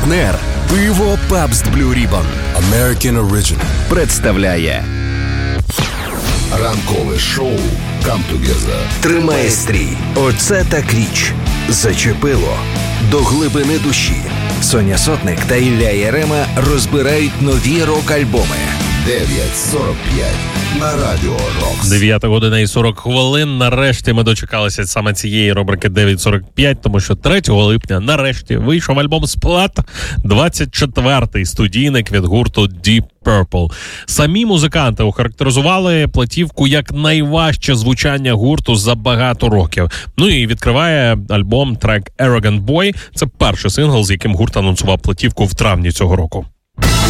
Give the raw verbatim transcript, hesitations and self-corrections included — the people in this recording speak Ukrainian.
Партнер пиво Pabst Blue Ribbon American Original представляє ранкове шоу Come Together. Тримає стрій. Оце так річ. Зачепило. До глибини душі. Соня Сотник та Ілля Ярема розбирають нові рок-альбоми. дев'ять сорок п'ять на Радіо Рокс. дев'ята година і сорок хвилин. Нарешті ми дочекалися саме цієї рубрики дев'ять сорок п'ять, тому що третього липня нарешті вийшов альбом «Splat», двадцять четвертий студійник від гурту Deep Purple. Самі музиканти охарактеризували платівку як найважче звучання гурту за багато років. Ну і відкриває альбом трек «Arrogant Boy». Це перший сингл, з яким гурт анонсував платівку в травні цього року.